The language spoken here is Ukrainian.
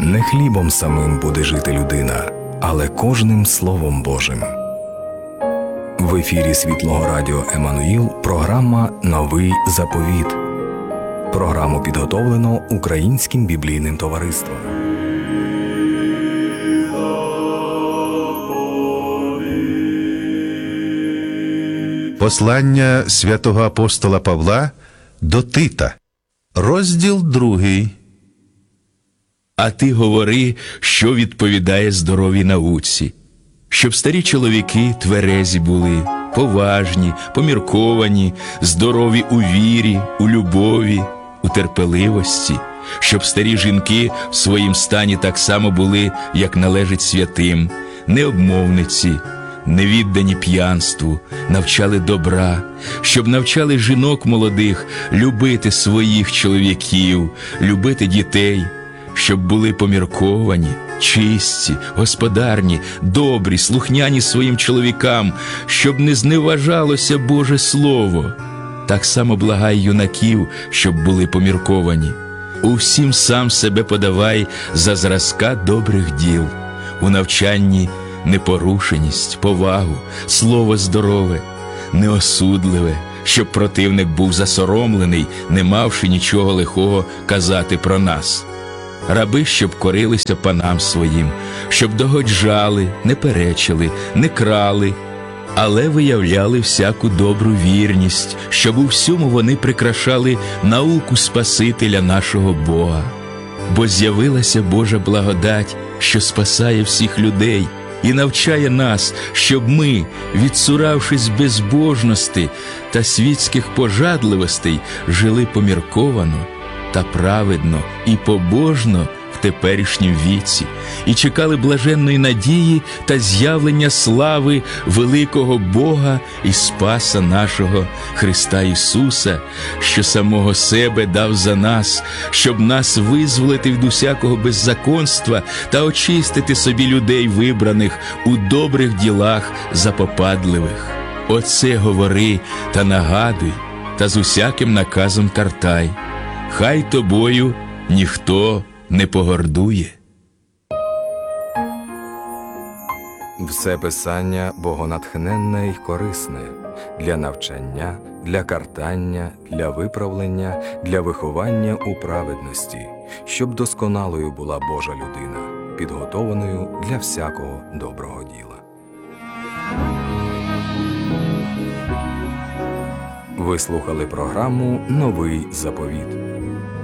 Не хлібом самим буде жити людина, але кожним Словом Божим. В ефірі Світлого Радіо Еммануїл програма «Новий заповіт». Програму підготовлено Українським біблійним товариством. Послання святого апостола Павла до Тита. Розділ 2. А ти говори, що відповідає здоровій науці, щоб старі чоловіки тверезі були, поважні, помірковані, здорові у вірі, у любові, у терпеливості, щоб старі жінки в своїм стані так само були, як належить святим, необмовниці, невіддані п'янству, навчали добра, щоб навчали жінок молодих любити своїх чоловіків, любити дітей, щоб були помірковані, чисті, господарні, добрі, слухняні своїм чоловікам, щоб не зневажалося Боже Слово. Так само благай юнаків, щоб були помірковані. У всім сам себе подавай за зразка добрих діл, у навчанні непорушеність, повагу, слово здорове, неосудливе, щоб противник був засоромлений, не мавши нічого лихого казати про нас. Раби, щоб корилися панам своїм, щоб догоджали, не перечили, не крали, але виявляли всяку добру вірність, щоб у всьому вони прикрашали науку Спасителя нашого Бога. Бо з'явилася Божа благодать, що спасає всіх людей, і навчає нас, щоб ми, відцуравшись безбожності та світських пожадливостей, жили помірковано та праведно і побожно в теперішнім віці, і чекали блаженної надії та з'явлення слави великого Бога і Спаса нашого Христа Ісуса, що самого себе дав за нас, щоб нас визволити від усякого беззаконства та очистити собі людей вибраних у добрих ділах запопадливих. Оце говори та нагадуй, та з усяким наказом картай. Хай тобою ніхто не погордує. Все Писання богонатхненне й корисне для навчання, для картання, для виправлення, для виховання у праведності, щоб досконалою була Божа людина, підготованою для всякого доброго діла. Ви слухали програму «Новий заповіт».